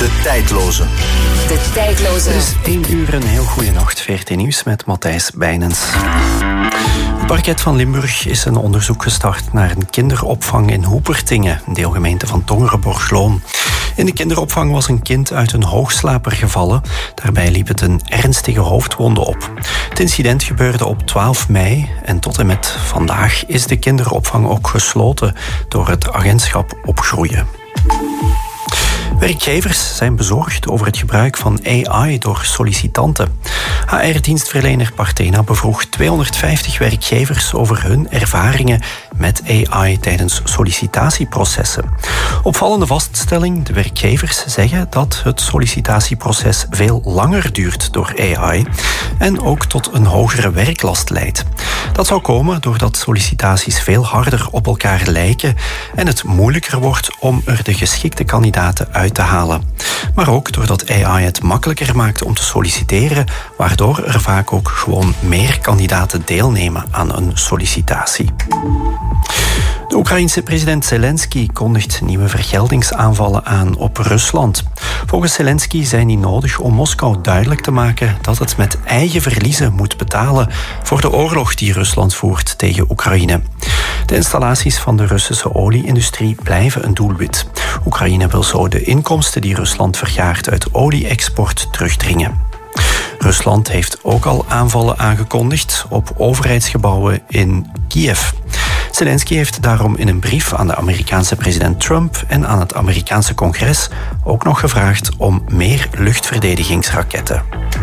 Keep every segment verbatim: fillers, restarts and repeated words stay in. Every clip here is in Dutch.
De Tijdloze. De Tijdloze. Het is één uur, een heel goede nacht. V R T Nieuws met Matthijs Bijnens. Het parket van Limburg is een onderzoek gestart naar een kinderopvang in Hoepertingen, een deelgemeente van Tongeren-Borgloon. In de kinderopvang was een kind uit een hoogslaper gevallen. Daarbij liep het een ernstige hoofdwonde op. Het incident gebeurde op twaalf mei en tot en met vandaag is de kinderopvang ook gesloten door het agentschap Opgroeien. Werkgevers zijn bezorgd over het gebruik van A I door sollicitanten. H R-dienstverlener Partena bevroeg tweehonderdvijftig werkgevers over hun ervaringen met A I tijdens sollicitatieprocessen. Opvallende vaststelling: de werkgevers zeggen dat het sollicitatieproces veel langer duurt door A I en ook tot een hogere werklast leidt. Dat zou komen doordat sollicitaties veel harder op elkaar lijken en het moeilijker wordt om er de geschikte kandidaten uit te halen. Maar ook doordat A I het makkelijker maakt om te solliciteren, waardoor er vaak ook gewoon meer kandidaten deelnemen aan een sollicitatie. De Oekraïense president Zelensky kondigt nieuwe vergeldingsaanvallen aan op Rusland. Volgens Zelensky zijn die nodig om Moskou duidelijk te maken dat het met eigen verliezen moet betalen voor de oorlog die Rusland voert tegen Oekraïne. De installaties van de Russische olie-industrie blijven een doelwit. Oekraïne wil zo de inkomsten die Rusland vergaart uit olie-export terugdringen. Rusland heeft ook al aanvallen aangekondigd op overheidsgebouwen in Kiev. Zelensky heeft daarom in een brief aan de Amerikaanse president Trump en aan het Amerikaanse congres ook nog gevraagd om meer luchtverdedigingsraketten.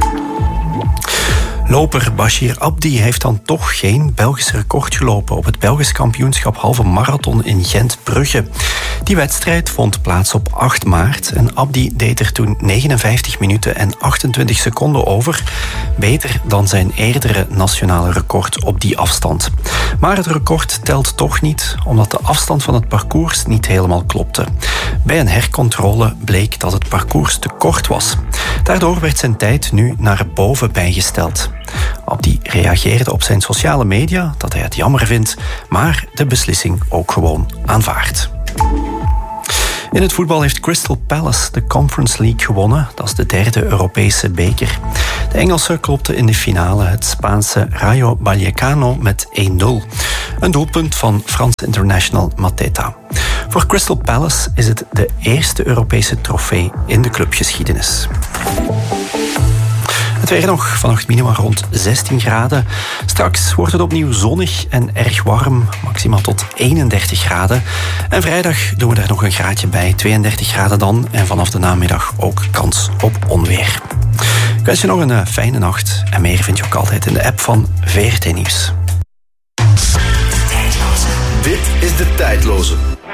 Loper Bashir Abdi heeft dan toch geen Belgisch record gelopen op het Belgisch kampioenschap halve marathon in Gent-Brugge. Die wedstrijd vond plaats op acht maart en Abdi deed er toen negenenvijftig minuten en achtentwintig seconden over, beter dan zijn eerdere nationale record op die afstand. Maar het record telt toch niet, omdat de afstand van het parcours niet helemaal klopte. Bij een hercontrole bleek dat het parcours te kort was. Daardoor werd zijn tijd nu naar boven bijgesteld. Abdi reageerde op zijn sociale media dat hij het jammer vindt, maar de beslissing ook gewoon aanvaardt. In het voetbal heeft Crystal Palace de Conference League gewonnen. Dat is de derde Europese beker. De Engelsen klopten in de finale het Spaanse Rayo Vallecano met één nul. Een doelpunt van Frans international Mateta. Voor Crystal Palace is het de eerste Europese trofee in de clubgeschiedenis. Het weer nog, vannacht minima rond zestien graden. Straks wordt het opnieuw zonnig en erg warm, maximaal tot eenendertig graden. En vrijdag doen we daar nog een graadje bij, tweeëndertig graden dan. En vanaf de namiddag ook kans op onweer. Ik wens je nog een fijne nacht. En meer vind je ook altijd in de app van V R T Nieuws. Dit is De Tijdloze.